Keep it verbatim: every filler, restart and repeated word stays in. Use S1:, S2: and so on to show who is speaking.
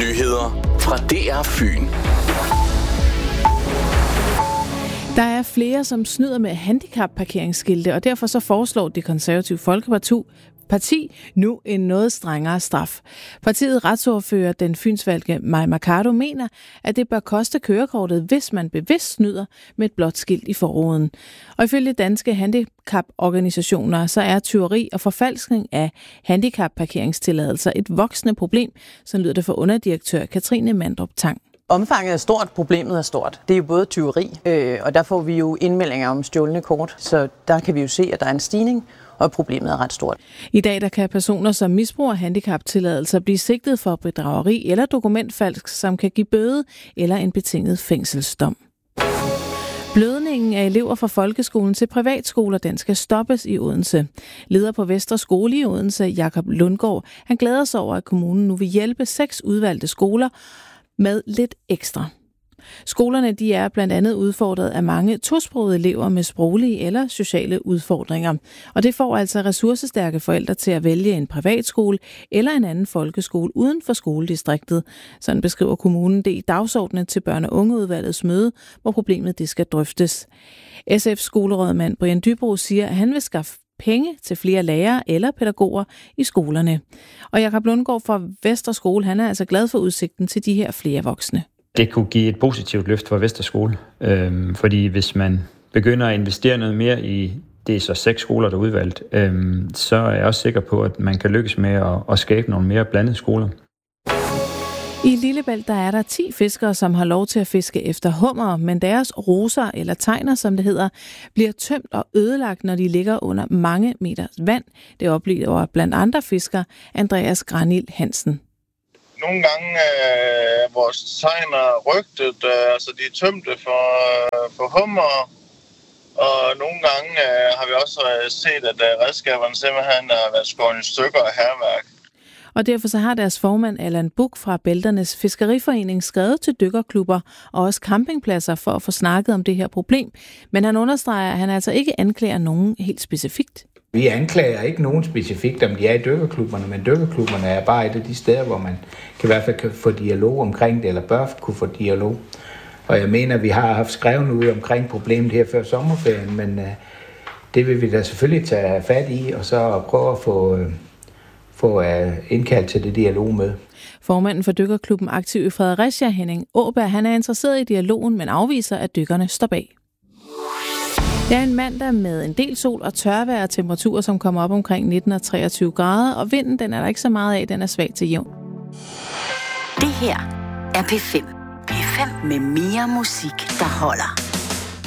S1: Nyheder fra D R Fyn.
S2: Der er flere, som snyder med handicapparkeringsskilte, og derfor så foreslår Det Konservative Folkeparti Parti nu en noget strengere straf. Partiet retsordfører den fynsvalgte Mai Mercado mener, at det bør koste kørekortet, hvis man bevidst snyder med et blåt skilt i forruden. Og ifølge danske handicaporganisationer, så er tyveri og forfalskning af handicapparkeringstilladelser et voksende problem, så lyder det for underdirektør Katrine Mandrup Tang.
S3: Omfanget er stort, problemet er stort. Det er jo både tyveri, øh, og der får vi jo indmeldinger om stjålne kort, så der kan vi jo se, at der er en stigning, og problemet er ret stort.
S2: I dag der kan personer, som misbruger handicaptilladelser, blive sigtet for bedrageri eller dokumentfalsk, som kan give bøde eller en betinget fængselsdom. Blødningen af elever fra folkeskolen til privatskoler, den skal stoppes i Odense. Leder på Vestre Skole i Odense, Jakob Lundgaard, han glæder sig over, at kommunen nu vil hjælpe seks udvalgte skoler med lidt ekstra. Skolerne de er blandt andet udfordret af mange tosprogede elever med sproglige eller sociale udfordringer. Og det får altså ressourcestærke forældre til at vælge en privatskole eller en anden folkeskole uden for skoledistriktet. Sådan beskriver kommunen det i dagsordenen til børne- og ungeudvalgets møde, hvor problemet det skal drøftes. S F's skolerådmand Brian Dybro siger, at han vil skaffe penge til flere lærere eller pædagoger i skolerne. Og Jakob Lundgaard fra Vestre Skole, han er altså glad for udsigten til de her flere voksne.
S4: Det kunne give et positivt løft for Vestre Skole, øhm, fordi hvis man begynder at investere noget mere i, det er så seks skoler, der er udvalgt, øhm, så er jeg også sikker på, at man kan lykkes med at, at skabe nogle mere blandede skoler.
S2: I Lillebælt der er der ti fiskere, som har lov til at fiske efter hummer, men deres roser, eller tegner som det hedder, bliver tømt og ødelagt, når de ligger under mange meters vand. Det oplever blandt andre fiskere Andreas Granil Hansen.
S5: Nogle gange er øh, vores tegner rygtet, øh, altså de er tømte for, øh, for hummer, og nogle gange øh, har vi også set, at øh, redskaberne simpelthen har været skåret i stykker af hærværk.
S2: Og derfor så har deres formand Allan Buch fra Bælternes Fiskeriforening skrevet til dykkerklubber og også campingpladser for at få snakket om det her problem. Men han understreger, at han altså ikke anklager nogen helt specifikt.
S6: Vi anklager ikke nogen specifikt, om de er i dykkerklubberne, men dykkerklubberne er bare et af de steder, hvor man kan i hvert fald kan få dialog omkring det, eller bør kunne få dialog. Og jeg mener, at vi har haft skrevet ud omkring problemet her før sommerferien, men uh, det vil vi da selvfølgelig tage fat i, og så prøve at få, uh, få uh, indkaldt til det dialog med.
S2: Formanden for dykkerklubben Aktiv i Fredericia, Henning Åberg, han er interesseret i dialogen, men afviser, at dykkerne står bag. Det er en mandag med en del sol og tørvejr og temperaturer, som kommer op omkring nitten og treogtyve grader, og vinden den er der ikke så meget af, den er svag til jævn.
S7: Det her er P fem. P fem med mere musik, der holder.